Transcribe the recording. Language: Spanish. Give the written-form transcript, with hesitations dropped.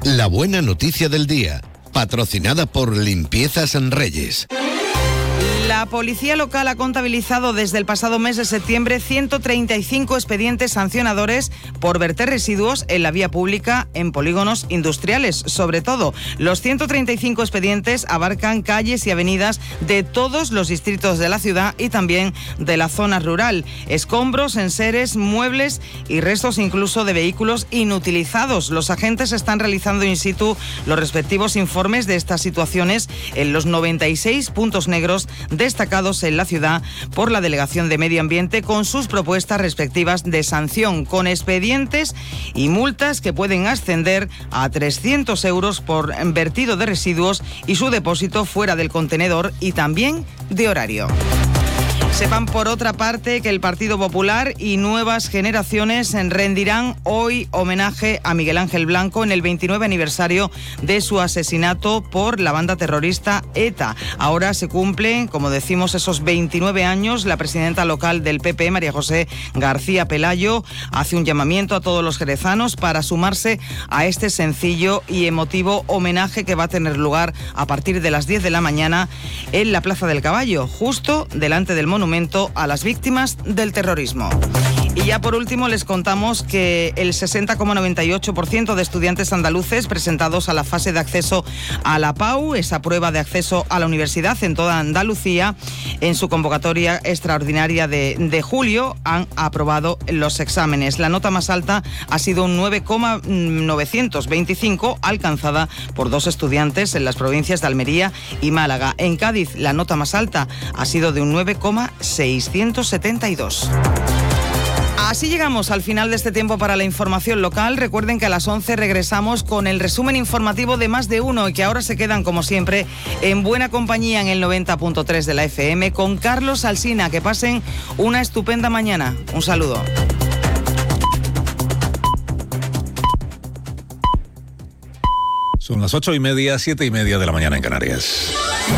La buena noticia del día, patrocinada por Limpiezas en Reyes. La policía local ha contabilizado desde el pasado mes de septiembre 135 expedientes sancionadores por verter residuos en la vía pública en polígonos industriales. Sobre todo, los 135 expedientes abarcan calles y avenidas de todos los distritos de la ciudad y también de la zona rural. Escombros, enseres, muebles y restos incluso de vehículos inutilizados. Los agentes están realizando in situ los respectivos informes de estas situaciones en los 96 puntos negros destacados en la ciudad por la Delegación de Medio Ambiente con sus propuestas respectivas de sanción, con expedientes y multas que pueden ascender a 300 euros por vertido de residuos y su depósito fuera del contenedor y también de horario. Sepan, por otra parte, que el Partido Popular y Nuevas Generaciones rendirán hoy homenaje a Miguel Ángel Blanco en el 29 aniversario de su asesinato por la banda terrorista ETA. Ahora se cumplen, como decimos, esos 29 años. La presidenta local del PP, María José García Pelayo, hace un llamamiento a todos los jerezanos para sumarse a este sencillo y emotivo homenaje que va a tener lugar a partir de las 10 de la mañana en la Plaza del Caballo, justo delante del monumento a las víctimas del terrorismo. Y ya por último les contamos que el 60,98% de estudiantes andaluces presentados a la fase de acceso a la PAU, esa prueba de acceso a la universidad en toda Andalucía, en su convocatoria extraordinaria de julio, han aprobado los exámenes. La nota más alta ha sido un 9,925, alcanzada por 2 estudiantes en las provincias de Almería y Málaga. En Cádiz, la nota más alta ha sido de un 9,672. Así llegamos al final de este tiempo para la información local. Recuerden que a las 11 regresamos con el resumen informativo de Más de Uno y que ahora se quedan, como siempre, en buena compañía en el 90.3 de la FM con Carlos Alsina. Que pasen una estupenda mañana. Un saludo. Son las 8:30, 7:30 de la mañana en Canarias.